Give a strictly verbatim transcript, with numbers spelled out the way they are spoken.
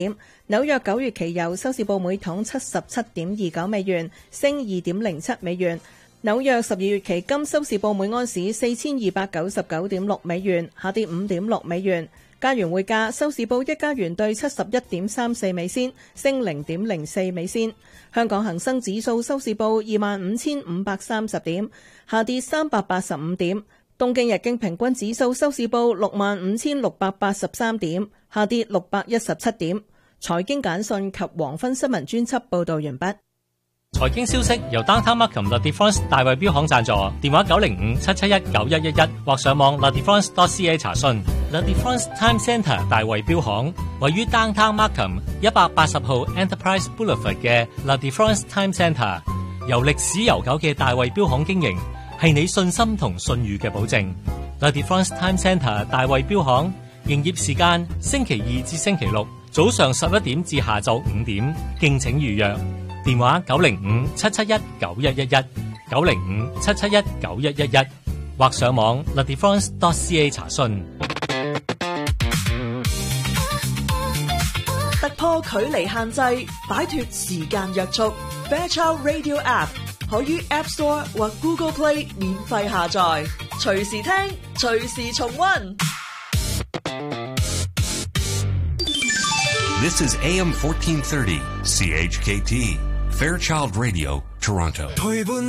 紐約九月期油收市報每桶七十七點二九美元，升二點零七美元。紐約十二月期金收市報每盎司四千二百九十九點六美元，下跌五點六美元。加元匯價收市報一加元兌七十一點三四美仙，升零點零四美仙。香港恒生指數收市報二萬五千五百三十點，下跌三百八十五點。東京日經平均指數收市報六萬五千六百八十三點，下跌六百一十七點。財經簡訊及黃昏新聞專輯報道完畢。 財經消息由 Downtown Markham La Défense 大衛標行贊助，電話九零五七七一九一一一或上網 La Défense dot C A 查詢。La Défense Time Centre 大衛標行位於 Downtown Markham 一百八十號 Enterprise Boulevard 嘅 La Défense Time Centre， 由歷史悠久嘅大衛標行經營，係你信心同信譽嘅保證。La Défense Time Centre 大衛標行營業時間星期二至星期六早上十一點至下晝五點，敬請預約。電話九零五七七一九一一一，九零五七七一九一一一，或上網 La Défense dot C A 查詢。 突破距離限制，擺脫時間約束。Fairchild Radio App 可於 App Store 或 Google Play 免費下載，隨時聽，隨時重溫。 This is A M fourteen thirty C H K T Fairchild Radio Toronto。